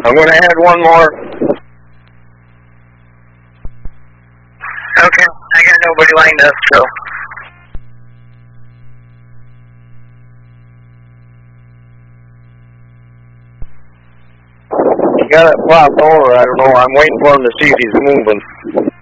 I'm going to add one more. Okay, I got nobody lined up, so. He got it popped over, I don't know. I'm waiting for him to see if he's moving.